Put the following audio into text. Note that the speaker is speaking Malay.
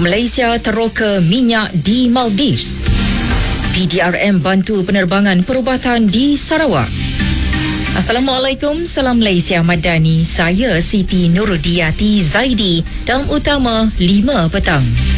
Malaysia teroka minyak di Maldives. PDRM bantu penerbangan perubatan di Sarawak. Assalamualaikum, salam Malaysia Madani. Saya Siti Nurudiyati Zaidi dalam utama 5 petang.